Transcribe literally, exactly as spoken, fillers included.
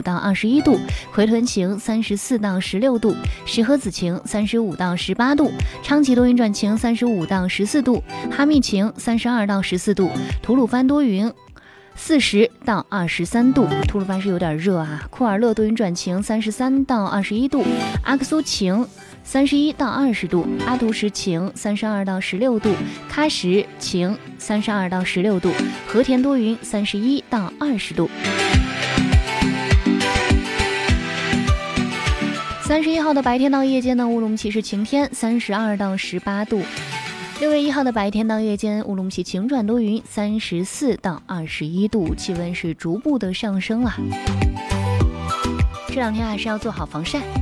五到二十一度，回屯晴三十四到十六度，石河子晴三十五到十八度，昌吉多云转晴三十五到十四度，哈密晴三十二到十四度，吐鲁番多云四十到二十三度，吐鲁番是有点热啊。库尔勒多云转晴三十三到二十一度，阿克苏晴三十一到二十度，阿图什晴三十二到十六度，喀什晴三十二到十六度，和田多云三十一到二十度。三十一号的白天到夜间呢，乌鲁木齐是晴天，三十二到十八度。六月一号的白天到夜间，乌鲁木齐晴转多云，三十四到二十一度，气温是逐步的上升了。这两天还是要做好防晒。